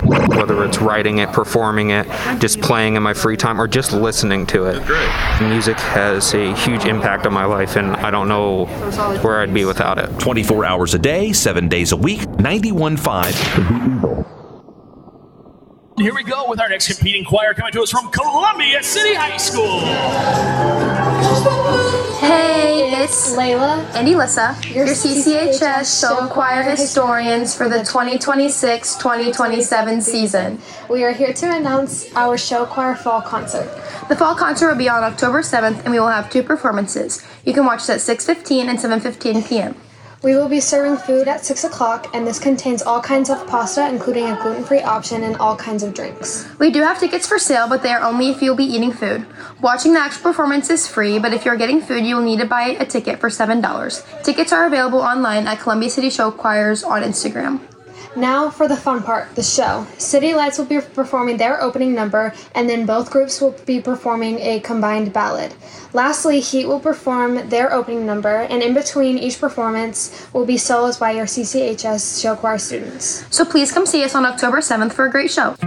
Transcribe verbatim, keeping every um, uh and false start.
whether it's writing it, performing it, just playing in my free time, or just listening to it. Music has a huge impact on my life, and I don't know where I'd be without it. twenty-four hours a day, seven days a week, ninety-one point five. Here we go with our next competing choir coming to us from Columbia City High School. Hey, it's Layla and Elissa, your C C H S Show Choir historians for the twenty twenty-six twenty twenty-seven season. We are here to announce our show choir fall concert. The fall concert will be on October seventh, and we will have two performances. You can watch it at six fifteen and seven fifteen p.m. We will be serving food at six o'clock, and this contains all kinds of pasta, including a gluten-free option and all kinds of drinks. We do have tickets for sale, but they are only if you'll be eating food. Watching the actual performance is free, but if you're getting food, you will need to buy a ticket for seven dollars. Tickets are available online at Columbia City Show Choirs on Instagram. Now for the fun part, the show. City Lights will be performing their opening number, and then both groups will be performing a combined ballad. Lastly, Heat will perform their opening number, and in between each performance will be solos by your C C H S show choir students. So please come see us on October seventh for a great show.